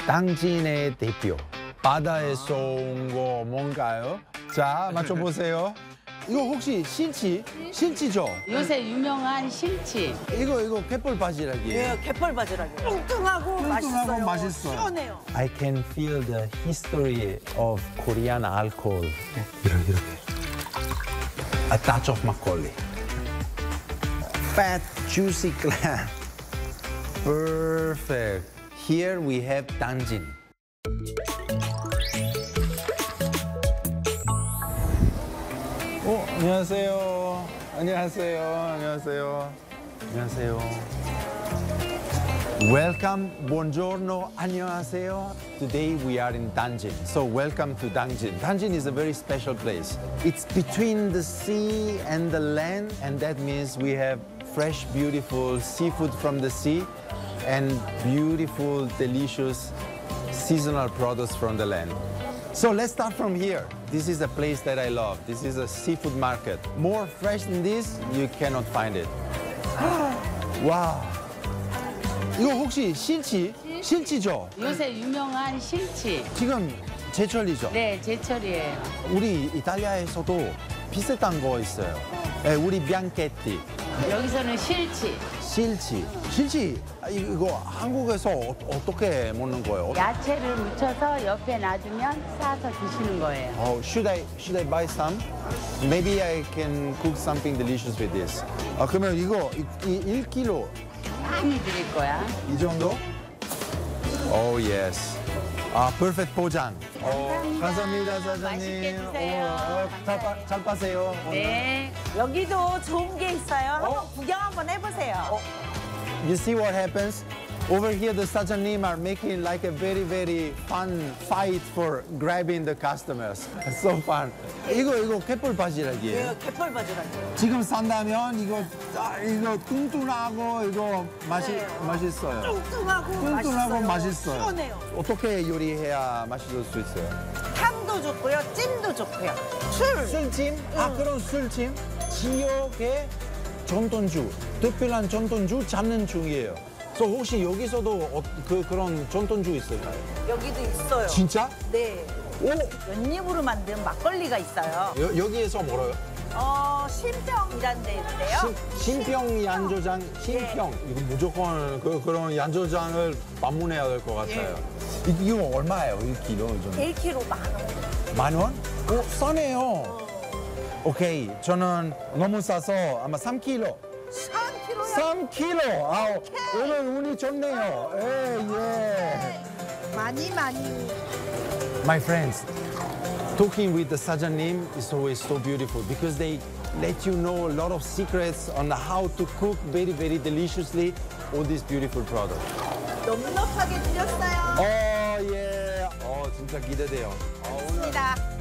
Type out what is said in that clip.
당진의 대표. 바다에서 온 거 뭔가요? 자, 맞춰보세요. 이거 혹시 실치? 실치죠? 요새 유명한 실치. 이거 갯벌 바지락이에요. 예, 갯벌 바지락이요. 뚱뚱하고 맛있어요. 맛있어요. 시원해요. I can feel the history of Korean alcohol. 이렇게. A touch of 막걸리. Fat, juicy clam. Perfect. Here we have 당진. 안녕하세요. 안녕하세요. Welcome, buongiorno, 안녕하세요. Today we are in Danjin, so welcome to Danjin. Danjin is a very special place. It's between the sea and the land, and that means we have fresh, beautiful seafood from the sea and beautiful, delicious seasonal products from the land. So let's start from here. This is a place that I love. This is a seafood market. More fresh than this, you cannot find it. Wow. 이거 혹시 실치? 실치죠? 요새 유명한 실치. 지금 제철이죠? 네, 제철이에요. 우리 이탈리아에서도 비슷한 거 있어요. 네, 우리 비앙케티. 여기서는 실치. 실치. 이거 한국에서 어떻게 먹는 거예요? 야채를 묻혀서 옆에 놔두면 싸서 드시는 거예요. Oh, should I buy some? Maybe I can cook something delicious with this. 그러면 이거 1kg. 많이 드릴 거야. 이 정도? Oh, yes. perfect 포장. 감사합니다, 사장님. 맛있게 드세요. 잘 파세요. 네. 여기도 좋은 게 있어요. 한번 구경 한번 해보세요. You see what happens? Over here, the 사장님 are making like a very, very fun fight for grabbing the customers. It's so fun. 이거 갯벌 바지락이에요. 예, 갯벌 바지락이요. 지금 산다면 이거 뚱뚱하고 이거 맛있어요. 뚱뚱하고 맛있어요. 시원해요. 어떻게 요리해야 맛있을 수 있어요? 향도 좋고요, 찜도 좋고요. 술찜? 그런 술찜? 지역의 전통주, 특별한 전통주 잡는 중이에요. 그래서 혹시 여기서도 그런 전통주 있을까요? 여기도 있어요. 진짜? 네. 오! 연잎으로 만든 막걸리가 있어요. 여기에서 멀어요? 신평이라는 데인데요. 신평 양조장, 신평. 이거 무조건 그런 양조장을 방문해야 될 것 같아요. 이거 얼마예요? 1kg 정도? 1kg 10,000원. 10,000원? 싸네요. 오케이, 저는 너무 싸서 아마 3kg. 3kg요? 3kg! 오늘 운이 좋네요. 예. 많이. My friends, talking with the 사장님 is always so beautiful because they let you know a lot of secrets on how to cook very, very deliciously all these beautiful products. 넉넉하게 드렸어요. 예. 진짜 기대돼요. 좋습니다.